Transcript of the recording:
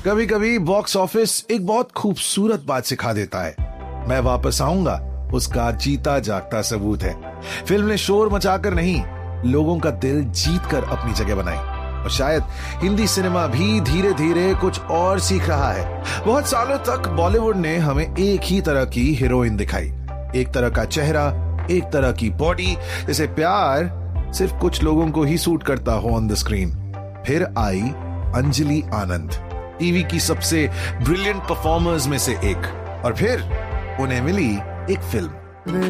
कभी कभी box office एक बहुत खूबसूरत बात सिखा देता है, मैं वापस आऊंगा उसका जीता जागता सबूत है। फिल्म ने शोर मचाकर नहीं, लोगों का दिल जीतकर अपनी जगह बनाई। और शायद हिंदी सिनेमा भी धीरे धीरे कुछ और सीख रहा है। बहुत सालों तक बॉलीवुड ने हमें एक ही तरह की हीरोइन दिखाई, एक तरह का चेहरा, एक तरह की बॉडी, जैसे प्यार सिर्फ कुछ लोगों को ही सूट करता हो ऑन द स्क्रीन। फिर आई अंजलि आनंद, टीवी की सबसे ब्रिलियंट परफॉर्मर्स में से एक, और फिर उन्हें मिली एक फिल्म